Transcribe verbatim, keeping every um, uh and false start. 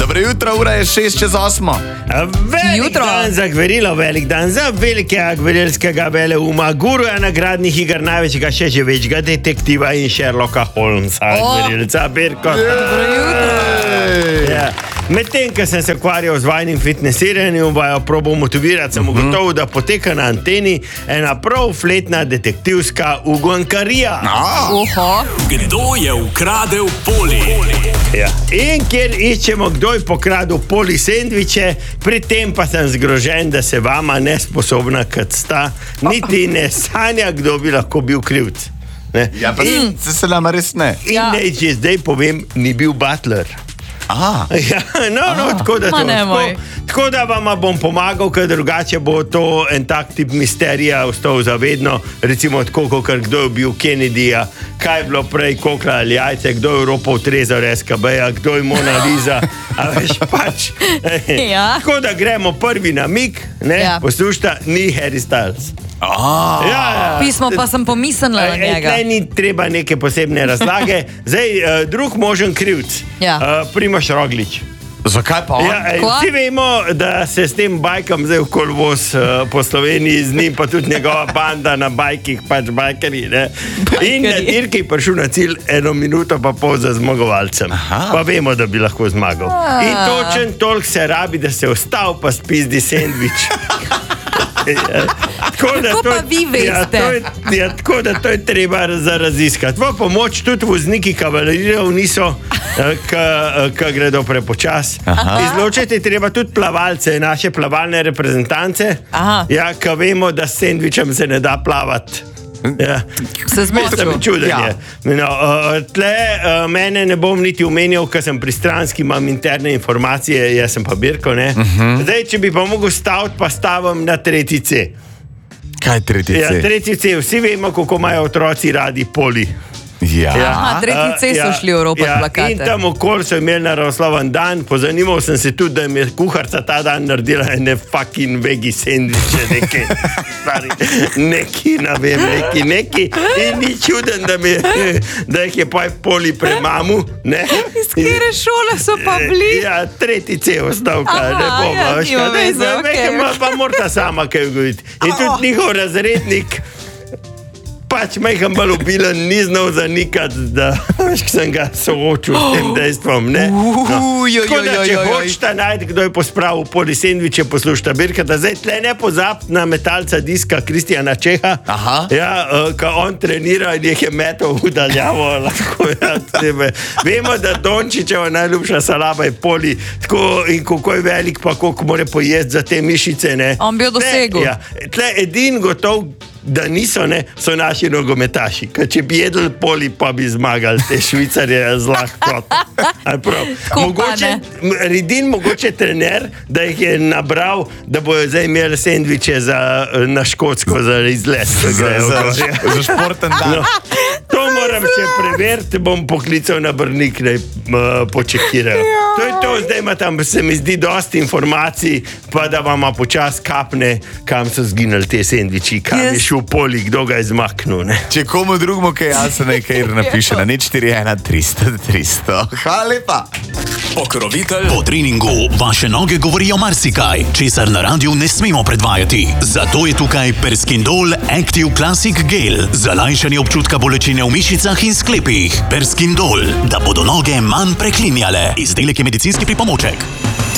Dobro jutro, ura je šest čez osmo. Velik Jutro. dan za gverilo, velik dan za velikega gverilskega veleuma, guruja nagradnih iger, največjega še že večjega detektiva in Sherlocka Holmesa, O. gverilca Birko. Ja. Medtem, ko sem se ukvarjal z vajnim fitnesiranjem, vajo probal motivirati, sem ugotovil, da poteka na anteni ena prav fletna detektivska ugonkarija. Oho. Kdo je ukradel Poli? Ja. In kjer iščemo, kdo je pokradel Poli sendviče, pri tem pa sem zgrožen, da se vama nesposobna, kot sta, niti ne sanja, kdo bi lahko bil krivc. Ne? Ja, pa In, se, se nama res ne. in Ja. naj že zdaj povem, ni bil butler. Aha. Ja, no, no, tako da, Ma to, ne tako, moj. tako da vam bom pomagal, ker drugače bo to en tak tip misterija ostal zavedno. Recimo tako, kot kdo je bil Kennedyja, kaj je bilo prej, kokla ali jajce, kdo je ropal Trezor S K B-ja, kdo je Mona Lisa. A veš pač. Ja. Tako da gremo prvi namig, ne, Ja. poslušta, ni Harry Styles. Aha. Ja, ja. Pismo pa sem pomislila na Ej, njega. tlej ni treba neke posebne razlage. Zdaj, uh, drug možen krivc, Ja. uh, Primož Roglič. Zakaj pa on? Ja, ej, Kva? vsi vemo, da se s tem bajkom zdaj okoli voz uh, po Sloveniji, z njim pa tudi njegova banda na bajkih, pač bajkeri. Ne? In na dirki je prišel na cilj eno minuto pa pol za zmagovalcem. Aha. Pa vemo, da bi lahko zmagal. In točen toliko se rabi, da se ostal pa spizdi sendvič. Ja, tako da Kako to- pa vi Ja, veste? to je, ja, tako da to je treba za raziskati. V pomoč tudi vozniki kavalerijev niso, ki gredo prepočas. Izločiti je treba tudi plavalce, naše plavalne reprezentance, Aha. ja, ki vemo, da s sendvičem se ne da plavati. Ja. Se Veste, zmotil. čuden Ja. je. No, uh, tle uh, mene ne bom niti omenil, ker sem pristranski, imam interne informacije, jaz sem pa Birko. Uh -huh. Zdaj, če bi pa mogel staviti, pa stavim na tretji C. Kaj tretji Ja, C? tretji C, vsi vemo, kako imajo otroci radi Poli. Ja. Aha, tretji C so šli ropati plakate. In tam okoli so imeli naravosloven dan, pozanimal sem se tudi, da mi je kuharica ta dan naredila ene fucking vegi sendviče, neki, stari, neki, ne vem, neki, neki. In ni čuden, da, mi, da jih je pa Poli premamu. Ne? Iz katere šole so pa bili? Ja, tretji C ostavka, Aha, ne bomo. ja, veš, nima kaj, ne, veze, ne, okej. ne, Pa morata sama kaj govoriti. In tudi njihov razrednik, pač majhen bolj obilen, ni znal zanikati, da veš, ko sem ga soočil s tem dejstvom. Ne? No. Tako da, če hočete najti, kdo je pospravil Poli sendviče, poslušajte Birka, da zdaj tle ne pozab na metalca diska Kristjana Čeha. Aha. Ja, uh, ko on trenira in jih je metal v daljavo. Lahko, ja, tebe. Vemo, da Dončićeva najljubša salama je Poli, tako, in kako je velik, pa koliko mora pojesti za te mišice. Ne. On bi jo dosegel. Tle, ja, tle edin gotov, da niso, ne, so naši nogometaši. Ker če bi jedli Poli, pa bi zmagali te Švicarje z lahkoto. Ali prav? Tako pa Mogoče, ne. m- Redin, mogoče trener, da jih je nabral, da bojo zdaj imeli sendviče za, na Škotsko za izlet. ko Za, grejo za, gor. za športen dan. No, to moram še preveriti, bom poklical na Brnik, da uh, počekirajo. To je to, zdaj ima tam, se mi zdi, dosti informacij, pa da vam počas kapne, kam so zginili te sendviči, kam Jaz- je šel Poli, kdo ga je zmaknil. Ne? Če komu drugemu kaj jasno, nekaj napiše na nič štiri ena tristo tristo. Hvala lepa. Pokrovitelj. Po treningu vaše noge govorijo marsikaj, česar na radiju ne smemo predvajati. Zato je tukaj Perskindol Active Classic Gel za lajšanje občutka bolečine v mišicah in sklepih. Perskindol, da bodo noge manj preklinjale. Izdelek je medicinski pripomoček.